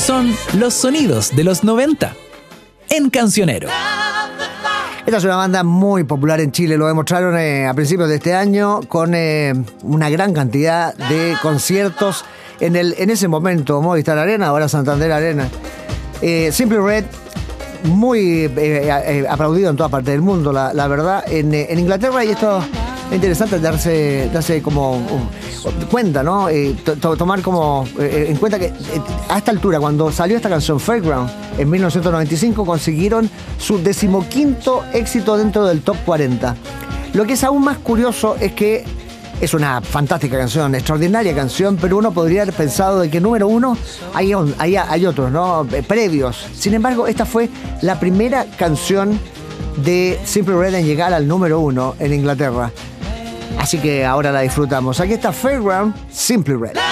son los sonidos de los 90 en Cancionero. Esta es una banda muy popular en Chile, lo demostraron a principios de este año con una gran cantidad de conciertos en ese momento Movistar Arena, ahora Santander Arena. Simply Red, muy aplaudido en toda parte del mundo, la verdad. En Inglaterra, y esto es interesante darse como cuenta, ¿no? Tomar como en cuenta que a esta altura, cuando salió esta canción Fairground en 1995, consiguieron su 15º éxito dentro del Top 40. Lo que es aún más curioso es que es una fantástica canción, extraordinaria canción, pero uno podría haber pensado de que número uno hay otros, ¿no? Previos. Sin embargo, esta fue la primera canción de Simply Red en llegar al número uno en Inglaterra. Así que ahora la disfrutamos. Aquí está Fairground, Simply Red.